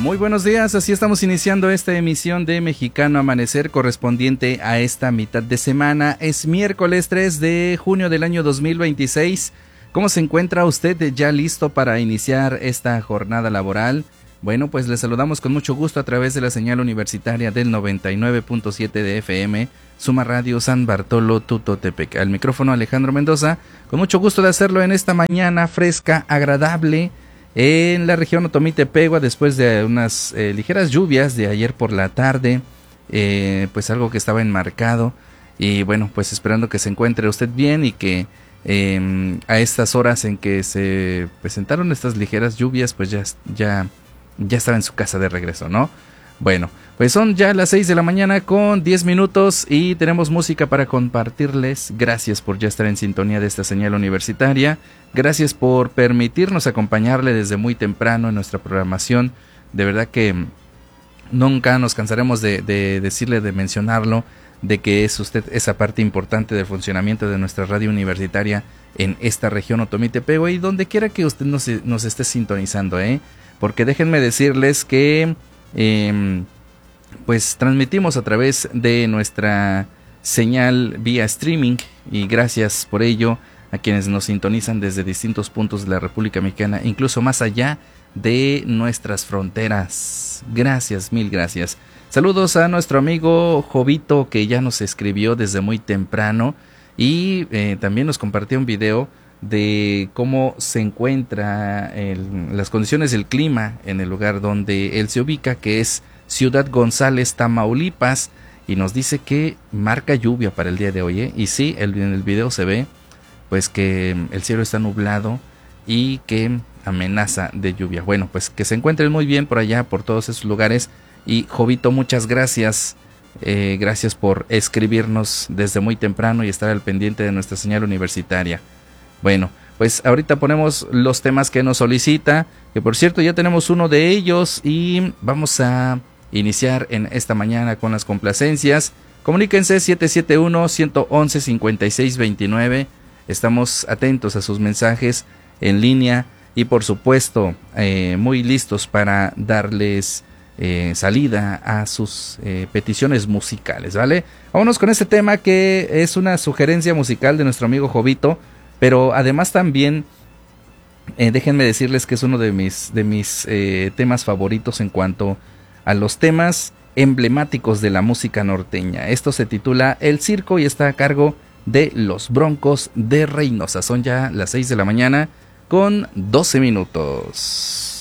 Muy buenos días, así estamos iniciando esta emisión de Mexicano Amanecer correspondiente a esta mitad de semana. Es miércoles 3 de junio del año 2026. ¿Cómo se encuentra usted ya listo para iniciar esta jornada laboral? Bueno, pues le saludamos con mucho gusto a través de la señal universitaria del 99.7 de FM, Suma Radio San Bartolo Tutotepec. Al micrófono Alejandro Mendoza, con mucho gusto de hacerlo en esta mañana fresca, agradable, en la región Otomí-Tepegua, después de unas ligeras lluvias de ayer por la tarde, pues algo que estaba enmarcado, y bueno, pues esperando que se encuentre usted bien y que a estas horas en que se presentaron estas ligeras lluvias, pues ya estaba en su casa de regreso, ¿no? Bueno, pues son ya las 6 de la mañana con 10 minutos y tenemos música para compartirles. Gracias por ya estar en sintonía de esta señal universitaria. Gracias por permitirnos acompañarle desde muy temprano en nuestra programación. De verdad que nunca nos cansaremos de decirle, de mencionarlo, de que es usted esa parte importante del funcionamiento de nuestra radio universitaria en esta región Otomí-Tepegua y donde quiera que usted nos esté sintonizando, porque déjenme decirles que pues transmitimos a través de nuestra señal vía streaming y gracias por ello a quienes nos sintonizan desde distintos puntos de la República Mexicana, incluso más allá de nuestras fronteras. Gracias, mil gracias. Saludos a nuestro amigo Jovito, que ya nos escribió desde muy temprano y también nos compartió un video de cómo se encuentra las condiciones del clima en el lugar donde él se ubica, que es Ciudad González, Tamaulipas, y nos dice que marca lluvia para el día de hoy, y sí, en el video se ve pues que el cielo está nublado y que amenaza de lluvia. Bueno, pues que se encuentren muy bien por allá, por todos esos lugares, y Jovito, muchas gracias. Gracias por escribirnos desde muy temprano y estar al pendiente de nuestra señal universitaria. Bueno, pues ahorita ponemos los temas que nos solicita, que por cierto ya tenemos uno de ellos y vamos a iniciar en esta mañana con las complacencias. Comuníquense 771-111-5629, estamos atentos a sus mensajes en línea y por supuesto muy listos para darles salida a sus peticiones musicales, ¿vale? Vámonos con este tema que es una sugerencia musical de nuestro amigo Jovito. Pero además también, déjenme decirles que es uno de mis temas favoritos en cuanto a los temas emblemáticos de la música norteña. Esto se titula El Circo y está a cargo de Los Broncos de Reynosa. Son ya las 6 de la mañana con 12 minutos.